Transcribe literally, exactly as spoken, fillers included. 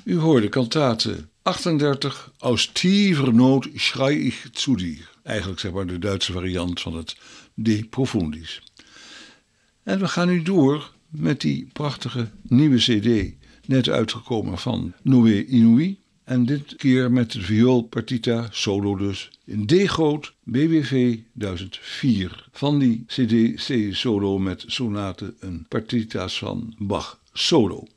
U hoorde kantate achtendertig, Aus tiefer Not schrei ich zu dir. Eigenlijk zeg maar de Duitse variant van het De Profundis. En we gaan nu door met die prachtige nieuwe cd, net uitgekomen van Noé Inouï. En dit keer met de vioolpartita solo dus in D-groot B W V duizend vier. Van die cd C solo met sonaten en partita's van Bach solo.